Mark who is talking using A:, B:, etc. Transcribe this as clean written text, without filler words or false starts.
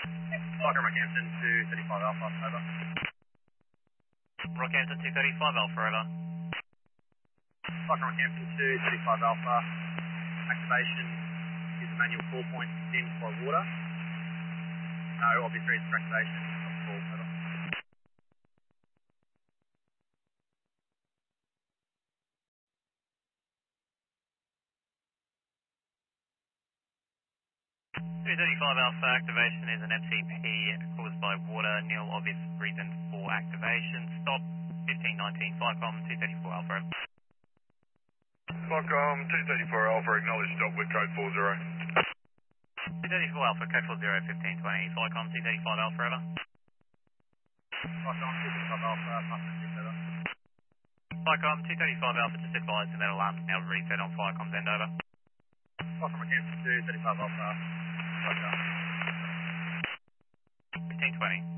A: Parker Rockhampton 235 Alpha, over.
B: Rockhampton 235 Alpha, over.
A: Parker Rockhampton 235 Alpha, activation is a manual 4 points dimmed by water. No obvious reason for activation, full, over.
B: 235 Alpha, activation is an MCP caused by water. Nil obvious reason for activation. Stop 1519, Flycom 234 Alpha.
C: Flycom 234 Alpha, acknowledge stop with code 40.
B: 234 Alpha, code 40, 1520, Flycom 235 Alpha, over.
A: Flycom 235 Alpha, passing over.
B: Flycom 235 Alpha, just advise the metal alarm now reset on Flycom's end, over.
A: Parker Rockhampton 235 Alpha, Flycom.
B: 1520.